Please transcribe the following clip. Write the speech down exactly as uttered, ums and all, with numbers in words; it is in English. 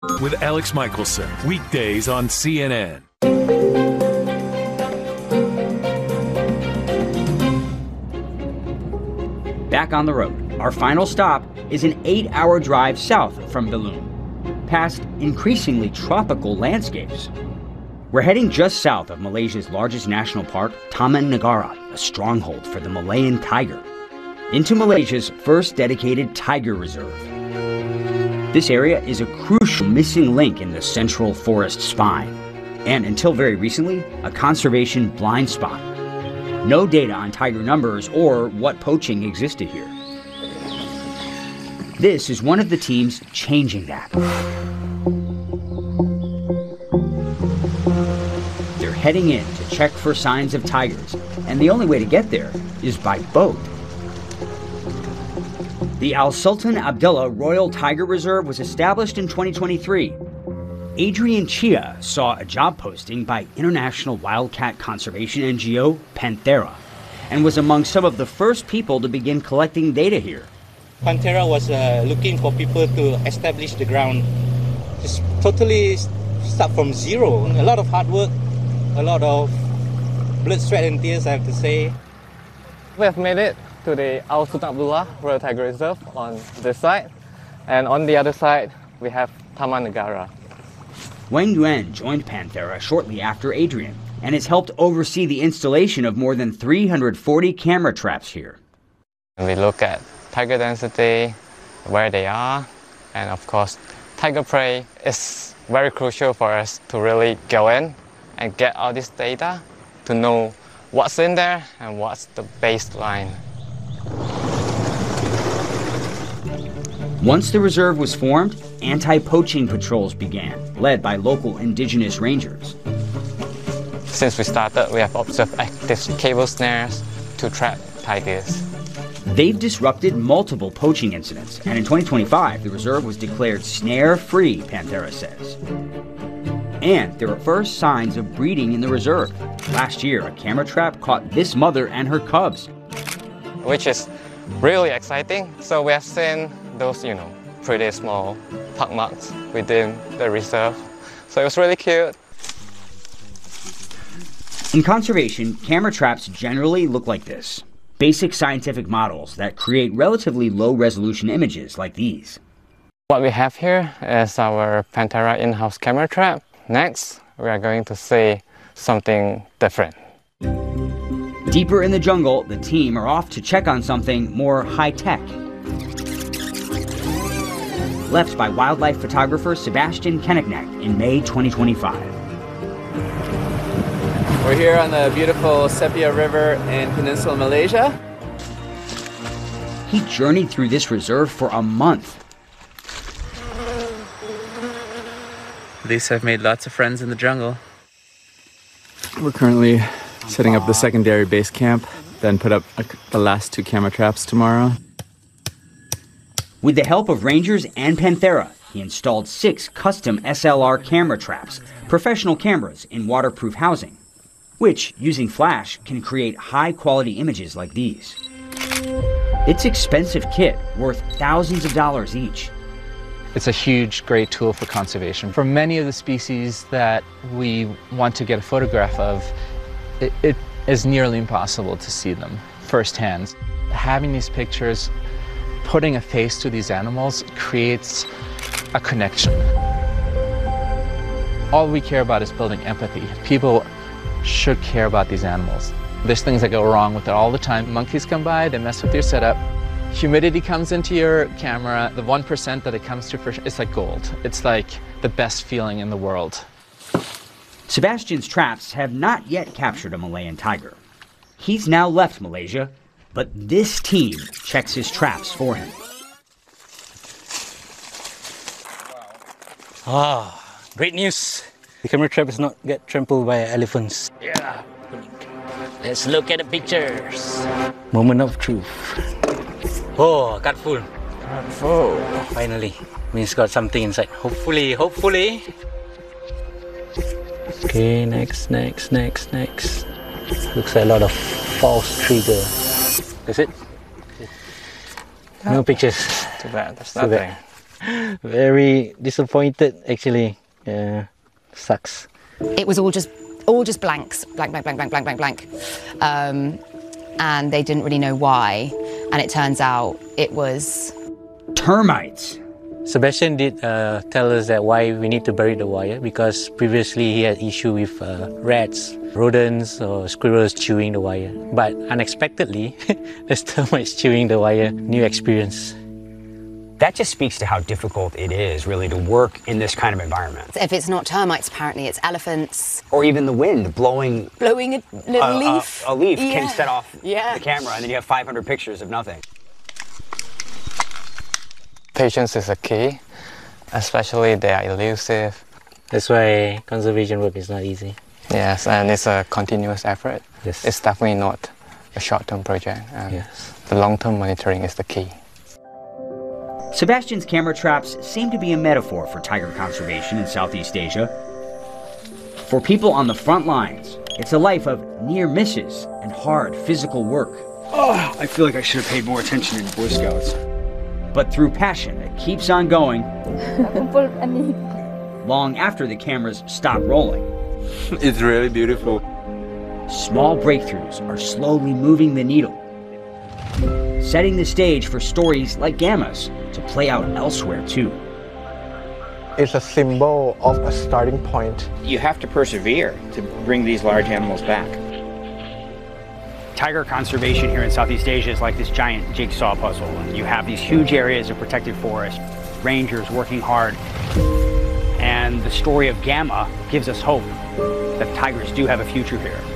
with Alex Michelson, weekdays on C N N. Back on the road, our final stop is an eight-hour drive south from Belum, past increasingly tropical landscapes. We're heading just south of Malaysia's largest national park, Taman Negara, a stronghold for the Malayan tiger, into Malaysia's first dedicated tiger reserve. This area is a crucial missing link in the central forest spine, and until very recently, a conservation blind spot. No data on tiger numbers or what poaching existed here. This is one of the teams changing that. They're heading in to check for signs of tigers, and the only way to get there is by boat. The Al Sultan Abdullah Royal Tiger Reserve was established in twenty twenty-three. Adrian Chia saw a job posting by international wildcat conservation N G O Panthera and was among some of the first people to begin collecting data here. Panthera was uh, looking for people to establish the ground, just totally start from zero. A lot of hard work, a lot of blood, sweat and tears, I have to say. We have made it to the Al Sultan Abdullah Royal Tiger Reserve on this side, and on the other side we have Taman Negara. Wang Yuan joined Panthera shortly after Adrian and has helped oversee the installation of more than three hundred forty camera traps here. We look at tiger density, where they are, and of course tiger prey is very crucial for us to really go in and get all this data to know what's in there and what's the baseline. Once the reserve was formed, anti-poaching patrols began, led by local indigenous rangers. Since we started, we have observed active cable snares to trap tigers. They've disrupted multiple poaching incidents, and in twenty twenty-five, the reserve was declared snare-free, Panthera says. And there are first signs of breeding in the reserve. Last year, a camera trap caught this mother and her cubs, which is really exciting. So we have seen those, you know, pretty small pug marks within the reserve. So it was really cute. In conservation, camera traps generally look like this. Basic scientific models that create relatively low-resolution images like these. What we have here is our Panthera in-house camera trap. Next, we are going to see something different. Deeper in the jungle, the team are off to check on something more high-tech. Left by wildlife photographer Sebastian Kenignac in May twenty twenty-five. We're here on the beautiful Sepia River in Peninsular Malaysia. He journeyed through this reserve for a month. These have made lots of friends in the jungle. We're currently setting up the secondary base camp, then put up the last two camera traps tomorrow. With the help of rangers and Panthera, he installed six custom S L R camera traps, professional cameras in waterproof housing, which, using flash, can create high-quality images like these. It's expensive kit, worth thousands of dollars each. It's a huge, great tool for conservation. For many of the species that we want to get a photograph of, it, it is nearly impossible to see them firsthand. Having these pictures, putting a face to these animals creates a connection. All we care about is building empathy. People should care about these animals. There's things that go wrong with it all the time. Monkeys come by, they mess with your setup. Humidity comes into your camera. The one percent that it comes to, it's like gold. It's like the best feeling in the world. Sebastian's traps have not yet captured a Malayan tiger. He's now left Malaysia, but this team checks his traps for him. Ah, great news. The camera trap is not get trampled by elephants. Yeah. Let's look at the pictures. Moment of truth. Oh, cut full. Cut full. Finally. Means got something inside. Hopefully, hopefully. Okay, next, next, next, next. Looks like a lot of false trigger. Is it? No pictures. Too bad, there's Too nothing. bad. Very disappointed, actually. Yeah, sucks. It was all just all just blanks, blank, blank, blank, blank, blank, blank, blank. Um, and they didn't really know why. And it turns out it was termites. Sebastian did uh, tell us that why we need to bury the wire, because previously he had issue with uh, rats, rodents or squirrels chewing the wire. But unexpectedly, there's termites chewing the wire. New experience. That just speaks to how difficult it is, really, to work in this kind of environment. if it's not termites, apparently it's elephants Or even the wind blowing blowing a little a, a- leaf. A, leaf Yeah. can set off Yeah. the camera, and then you have five hundred pictures of nothing. Patience is a key, especially they are elusive. That's why conservation work is not easy. Yes, and it's a continuous effort. Yes. It's definitely not a short-term project, and Yes. the long-term monitoring is the key. Sebastian's camera traps seem to be a metaphor for tiger conservation in Southeast Asia. For people on the front lines, it's a life of near misses and hard physical work. Oh, I feel like I should have paid more attention in Boy Scouts. But through passion that keeps on going, long after the cameras stop rolling. It's really beautiful. Small breakthroughs are slowly moving the needle, setting the stage for stories like Gamma's to play out elsewhere too. It's a symbol of a starting point. You have to persevere to bring these large animals back. Tiger conservation here in Southeast Asia is like this giant jigsaw puzzle. You have these huge areas of protected forest, rangers working hard, and the story of Gamma gives us hope that tigers do have a future here.